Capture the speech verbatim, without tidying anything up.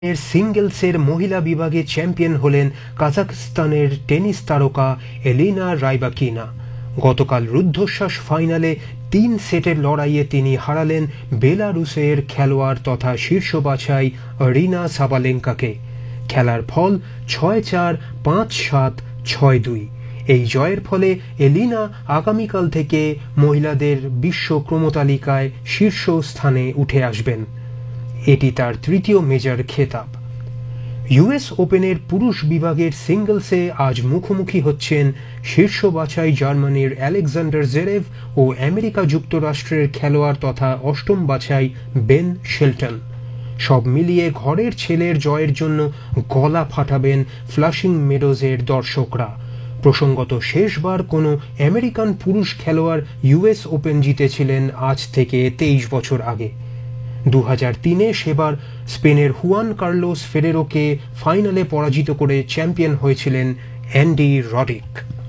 এর সিঙ্গেলসের মহিলা বিভাগে চ্যাম্পিয়ন হলেন কাজাখস্তানের টেনিস তারকা এলিনা রাইবাকিনা। গতকাল রুদ্ধশ্বাস ফাইনালে তিন সেটের লড়াইয়ে তিনি হারালেন বেলারুশের খেলোয়াড় তথা শীর্ষ বাছাই আরিনা সাবালেঙ্কাকে। খেলার ফল ছয় চার, পাঁচ সাত, ছয় দুই। এই জয়ের ফলে এলিনা আগামীকাল থেকে মহিলাদের বিশ্ব ক্রমতালিকায় শীর্ষ স্থানে উঠে আসবেন। এটি তার তৃতীয় মেজর খেতাব। ইউএস ওপেনের পুরুষ বিভাগের সিঙ্গলসে আজ মুখোমুখি হচ্ছেন শীর্ষ বাছাই জার্মানির আলেকজান্ডার জেরেভ ও আমেরিকা যুক্তরাষ্ট্রের খেলোয়াড় তথা অষ্টম বাছাই বেন শেলটন। সব মিলিয়ে ঘরের ছেলের জয়ের জন্য গলা ফাটাবেন ফ্লাশিং মেডোজের দর্শকরা। প্রসঙ্গত, শেষবার কোনো আমেরিকান পুরুষ খেলোয়াড় ইউএস ওপেন জিতেছিলেন আজ থেকে তেইশ বছর আগে। দু হাজার তিনে সেবার স্পেনের হুয়ান কার্লোস ফেরেরোকে ফাইনালে পরাজিত করে চ্যাম্পিয়ন হয়েছিলেন অ্যান্ডি রডিক।